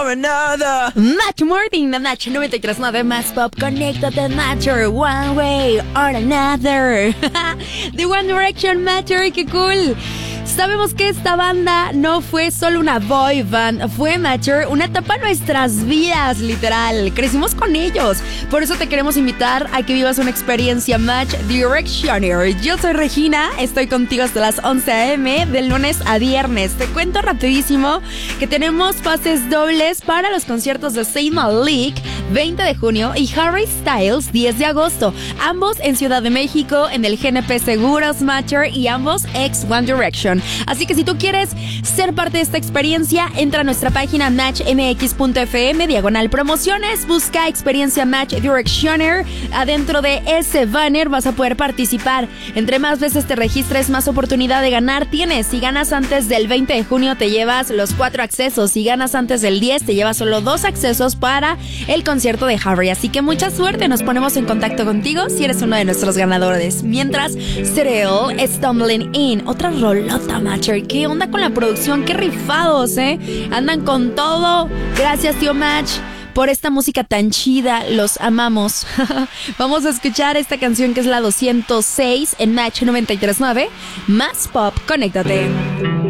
or another. Match Morning de Match 93.9 Más Pop. Conéctate, Matcher, one way or another. The One Direction, Matcher, qué cool. Sabemos que esta banda no fue solo una boy band, fue, Matcher, una etapa en nuestras vidas, literal. Crecimos con ellos. Por eso te queremos invitar a que vivas una experiencia Match Directioner. Yo soy Regina, estoy contigo hasta las 11 a.m. del lunes a viernes. Te cuento rapidísimo que tenemos pases dobles para los conciertos de Zayn Malik 20 de junio y Harry Styles 10 de agosto. Ambos en Ciudad de México, en el GNP Seguros, Matcher, y ambos ex One Direction. Así que si tú quieres ser parte de esta experiencia, entra a nuestra página matchmx.fm/promociones, busca experiencia Match Directioner. Adentro de ese banner vas a poder participar. Entre más veces te registres, más oportunidad de ganar tienes. Si ganas antes del 20 de junio, te llevas los 4 accesos. Si ganas antes del 10, te llevas solo 2 accesos para el concierto de Harry. Así que mucha suerte, nos ponemos en contacto contigo si eres uno de nuestros ganadores. Mientras, Cereal, Stumbling In, otra rolota, Matcher. ¿Qué onda con la producción? ¡Qué rifados, Andan con todo. Gracias, tío Match, por esta música tan chida. Los amamos. Vamos a escuchar esta canción que es la 206 en Match 93.9 Más Pop. Conéctate.